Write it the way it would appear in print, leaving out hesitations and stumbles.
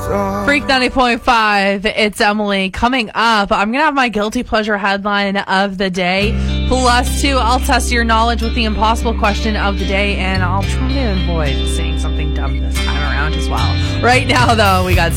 Freak 90.5, it's Emily. Coming up, I'm going to have my guilty pleasure headline of the day. Plus, two, I'll test your knowledge with the impossible question of the day, and I'll try to avoid saying something dumb this time around as well. Right now, though, we got